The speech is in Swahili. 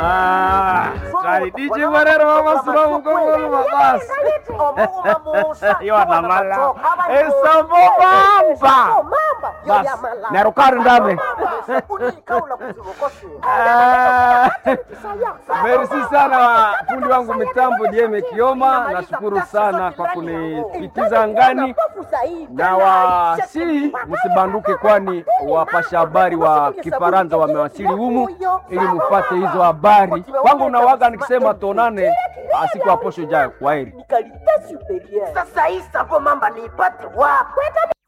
Kali DJ Marero mama sura mgongo mabas. Yo na mala. Esa bomba. Bas, narukari ndame. Merci sana fundi wangu mitambo Dieme Kioma, nashukuru sana kwa kunipitiza angani. Na wasi msibanduke, kwani wapasha habari wa Kifaransa wamewasili humu ili mfuate hizo habari. Kwangu unawaga nikisema tonane siku ya posho jayo. Kwaheri. Sasa hii savo mamba niipate wapi?